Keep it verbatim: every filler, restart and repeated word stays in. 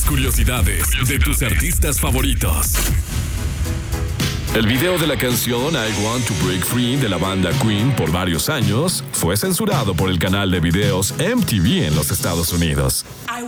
curiosidades de tus artistas favoritos. El video de la canción I Want to Break Free de la banda Queen por varios años fue censurado por el canal de videos M T V en los Estados Unidos.